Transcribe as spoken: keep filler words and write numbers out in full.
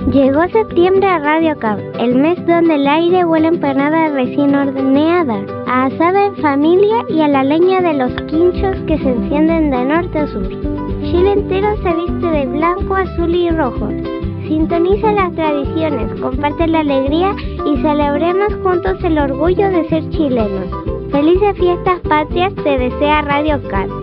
Llegó septiembre a Radio Cab, el mes donde el aire huele a empanada recién horneada, a asada en familia y a la leña de los quinchos que se encienden de norte a sur. Chile entero se viste de blanco, azul y rojo. Sintoniza las tradiciones, comparte la alegría y celebremos juntos el orgullo de ser chilenos. Felices fiestas patrias te desea Radio Cab.